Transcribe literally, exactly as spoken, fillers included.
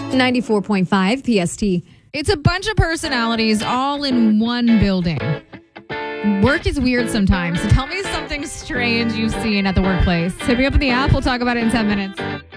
ninety-four point five P S T. It's a bunch of personalities all in one building. Work is weird sometimes. So tell me something strange you've seen at the workplace. Hit me up in the app. We'll talk about it in ten minutes.